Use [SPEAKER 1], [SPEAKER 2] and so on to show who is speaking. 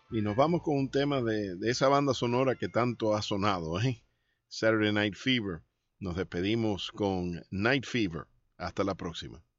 [SPEAKER 1] Y nos vamos con un tema de esa banda sonora que tanto ha sonado, ¿eh? Saturday Night Fever. Nos despedimos con Night Fever. Hasta la próxima.